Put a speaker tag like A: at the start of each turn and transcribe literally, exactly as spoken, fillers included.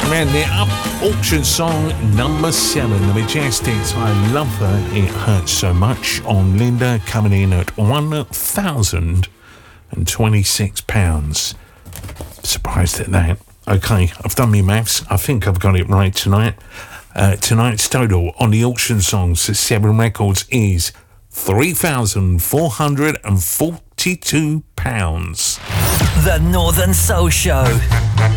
A: Round it up, auction song number seven, The Majestics, I Love Her, It Hurts So Much, on Linda, coming in at one thousand twenty-six pounds. Surprised at that. Okay, I've done my maths. I think I've got it right tonight. Uh, tonight's total on the auction songs for Seven Records is three thousand four hundred forty-two pounds.
B: The Northern Soul Show.